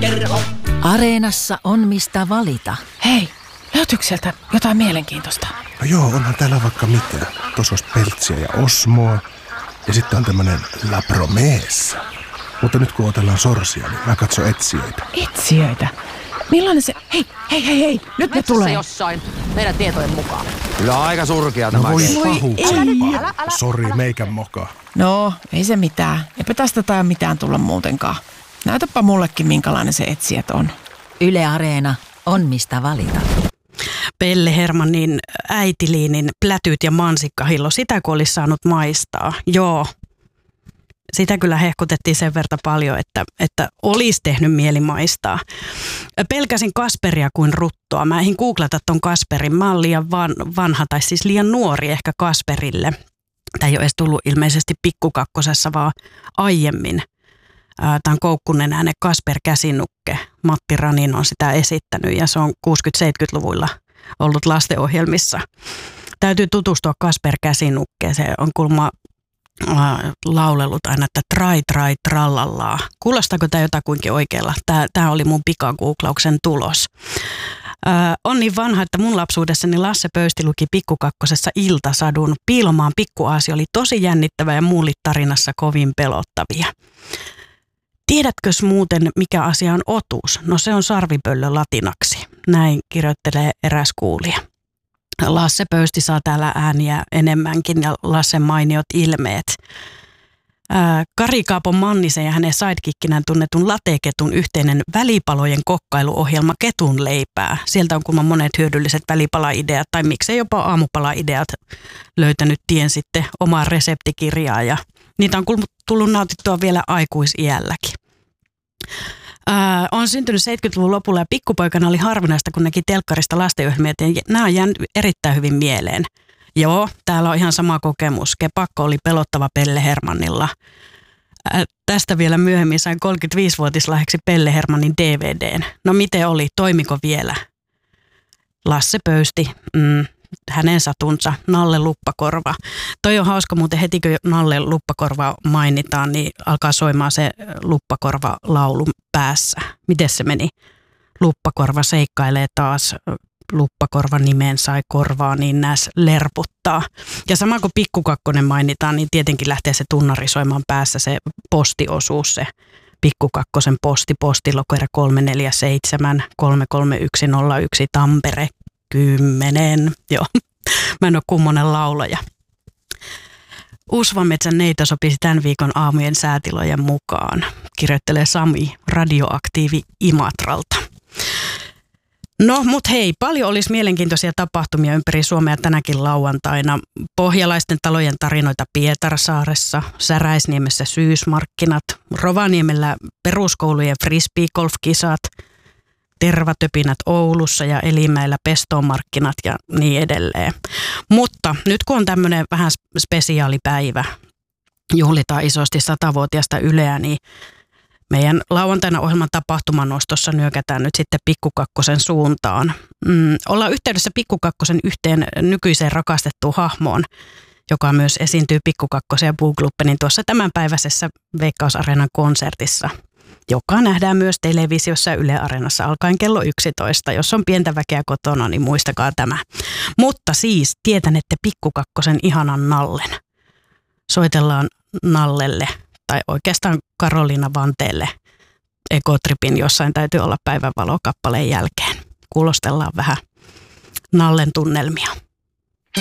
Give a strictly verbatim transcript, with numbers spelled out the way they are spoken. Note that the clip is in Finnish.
kerho. Areenassa on mistä valita. Hei, löytyykö sieltä jotain mielenkiintoista? No joo, onhan täällä vaikka mitä. Tuossa olisi Peltsiä ja Osmoa. Ja sitten on tämmönen La Promessa. Mutta nyt kun otellaan sorsia, niin mä katson etsijöitä. Etsijöitä? Millainen se... Hei, hei, hei, hei, nyt ne Metsässä tulee. jossain, meidän tietojen mukaan. Kyllä aika surkea No tämä voi keissi. pahuksempaa. Sori, meikän moka. No, ei se mitään. Eipä tästä tai mitään tulla muutenkaan. Näytäpä mullekin, minkälainen se etsijät on. Yle Areena on mistä valita. Pelle Hermannin äitiliinin plätyt ja mansikkahillo, sitä kun olisi saanut maistaa. Joo, sitä kyllä hehkutettiin sen verran paljon, että, että olisi tehnyt mieli maistaa. Pelkäsin Kasperia kuin ruttoa. Mä eihin googlata ton Kasperin. Mä oon liian van, vanha tai siis liian nuori ehkä Kasperille. Tämä ei ole edes tullut ilmeisesti Pikkukakkosessa, vaan aiemmin. Tämä on koukkunenäinen Kasper Käsinukke. Matti Ranin on sitä esittänyt ja se on kuusikymmentä-seitsemänkymmentäluvuilla ollut lastenohjelmissa. Täytyy tutustua Kasper Käsinukkeen. Se on kuulemma äh, laulellut aina, että trai trai trallallaa. Kuulostaako tämä jotakuinkin oikealla? Tämä, tämä oli mun pikagooglauksen tulos. Äh, on niin vanha, että mun lapsuudessani Lasse Pöysti luki Pikkukakkosessa Iltasadun. Piilomaan pikkuaasi oli tosi jännittävä ja muulit tarinassa kovin pelottavia. Tiedätkös muuten, mikä asia on otus? No se on sarvipöllö latinaksi. Näin kirjoittelee eräs kuulija. Lasse Pöysti saa täällä ääniä enemmänkin ja Lassen mainiot ilmeet. Ää, Kari Kaapon Mannisen ja hänen sidekickinään tunnetun Lateketun yhteinen välipalojen kokkailuohjelma Ketun leipää. Sieltä on kuulemma monet hyödylliset välipalaideat tai miksei jopa aamupalaideat löytänyt tien sitten omaa reseptikirjaa ja niitä on tullut nautittua vielä aikuisiälläkin. Ää, on syntynyt seitsemänkymmentäluvun lopulla ja pikkupoikana oli harvinaista, kun näki telkkarista lastenohjelmia, ja nämä on jäänyt erittäin hyvin mieleen. Joo, täällä on ihan sama kokemus. Kepakko oli pelottava Pelle Hermannilla. Ää, tästä vielä myöhemmin sain kolmekymmentäviisivuotislahjaksi Pelle Hermannin D V D:n. No miten oli? Toimiko vielä? Lasse Pöysti. Mm. Hänen satunsa, Nalle Luppakorva. Toi on hauska, muuten heti kun Nalle Luppakorva mainitaan, niin alkaa soimaan se Luppakorva-laulu päässä. Miten se meni? Luppakorva seikkailee taas, Luppakorva nimen sai korvaa, niin näs lerputtaa. Ja sama kuin Pikkukakkonen mainitaan, niin tietenkin lähtee se tunnari soimaan päässä, se postiosuus, se Pikkukakkosen posti, postilokero kolme neljä seitsemän kolme kolme yksi nolla yksi Tampere. Kymmenen. Joo, mä en ole kummonen laulaja. Usvametsän neito sopisi tämän viikon aamujen säätilojen mukaan, kirjoittelee Sami radioaktiivi Imatralta. No, mut hei, paljon olisi mielenkiintoisia tapahtumia ympäri Suomea tänäkin lauantaina. Pohjalaisten talojen tarinoita Pietarsaaressa, Säräisniemessä syysmarkkinat, Rovaniemellä peruskoulujen frisbee-golf-kisat, tervatöpinät Oulussa ja Elimäellä pestomarkkinat ja niin edelleen. Mutta nyt kun on tämmöinen vähän spesiaalipäivä, juhlitaan isosti satavuotiaasta Yleä, niin meidän lauantaina ohjelman tapahtumanostossa nyökätään nyt sitten Pikkukakkosen suuntaan. Mm, ollaan yhteydessä Pikkukakkosen yhteen nykyiseen rakastettuun hahmoon, joka myös esiintyy Pikkukakkosen ja Boogluppenin tuossa tämänpäiväisessä Veikkaus-areenan konsertissa, joka nähdään myös televisiossa ja Yle Areenassa alkaen kello yksitoista. Jos on pientä väkeä kotona, niin muistakaa tämä. Mutta siis tietänette Pikkukakkosen ihanan Nallen. Soitellaan Nallelle, tai oikeastaan Karoliina Vanteelle Ekotripin jossain täytyy olla päivänvalokappaleen jälkeen. Kuulostellaan vähän Nallen tunnelmia.